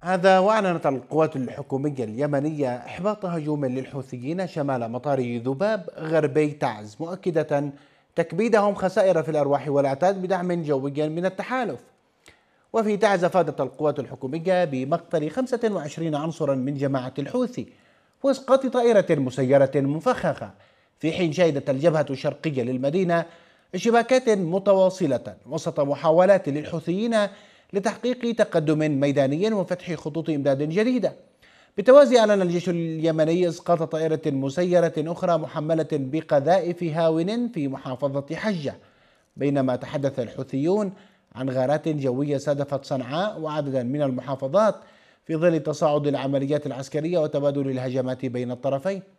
هذا وأعلنت القوات الحكومية اليمنية إحباط هجوم للحوثيين شمال مطار ذباب غربي تعز، مؤكدة تكبيدهم خسائر في الأرواح والأعتاد بدعم جوي من التحالف. وفي تعز أفادت القوات الحكومية بمقتل 25 عنصرا من جماعة الحوثي وإسقاط طائرة مسيرة مفخخة، في حين شهدت الجبهة الشرقية للمدينة اشتباكات متواصلة وسط محاولات للحوثيين لتحقيق تقدم ميداني وفتح خطوط إمداد جديدة. بالتوازي أعلن الجيش اليمني إسقاط طائرة مسيرة أخرى محملة بقذائف هاون في محافظة حجة، بينما تحدث الحوثيون عن غارات جوية استهدفت صنعاء وعددا من المحافظات في ظل تصاعد العمليات العسكرية وتبادل الهجمات بين الطرفين.